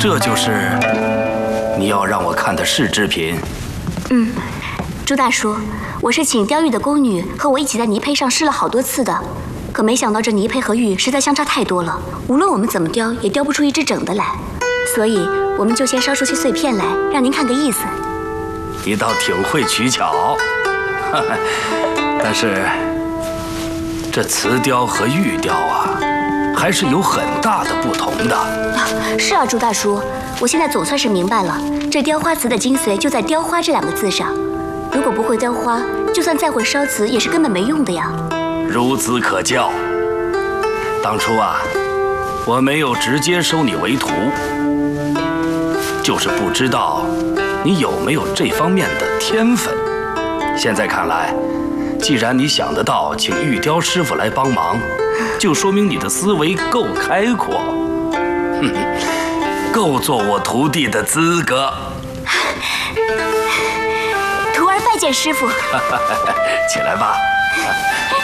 这就是你要让我看的试制品。 朱大叔，我是请雕玉的宫女和我一起在泥胚上试了好多次的，可没想到这泥胚和玉实在相差太多了，无论我们怎么雕，也雕不出一只整的来。所以我们就先烧出些碎片来，让您看个意思。 你倒挺会取巧，但是这瓷雕和玉雕啊，还是有很大的不同的。 是啊，朱大叔，我现在总算是明白了，这雕花瓷的精髓就在雕花这2个字上。如果不会雕花，就算再会烧瓷，也是根本没用的呀。 孺子可教。当初啊，我没有直接收你为徒，就是不知道你有没有这方面的天分。现在看来，既然你想得到请玉雕师傅来帮忙，就说明你的思维够开阔，够做我徒弟的资格。 徒儿拜见师傅。 起来吧。